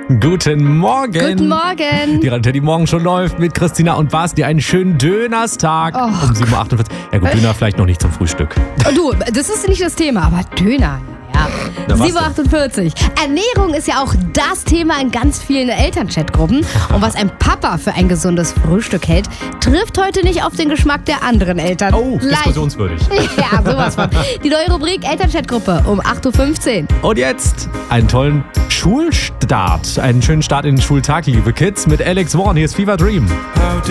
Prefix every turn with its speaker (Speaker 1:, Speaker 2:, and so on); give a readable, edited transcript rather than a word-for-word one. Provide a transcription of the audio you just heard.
Speaker 1: Guten Morgen.
Speaker 2: Guten Morgen.
Speaker 1: Die Teddy Morgen schon läuft mit Christina und Basti. Einen schönen Dönerstag um 7.48 Uhr. Ja gut, Döner vielleicht noch nicht zum Frühstück.
Speaker 2: Du, das ist nicht das Thema, aber Döner. Ja. 7.48 Uhr. Ernährung ist ja auch das Thema in ganz vielen Elternchatgruppen. Und was ein Papa für ein gesundes Frühstück hält, trifft heute nicht auf den Geschmack der anderen Eltern.
Speaker 1: Oh, diskussionswürdig.
Speaker 2: Ja, sowas von. Die neue Rubrik Elternchatgruppe um 8.15 Uhr.
Speaker 1: Und jetzt einen tollen Schulstart. Einen schönen Start in den Schultag, liebe Kids, mit Alex Warren. Hier ist Fever Dream.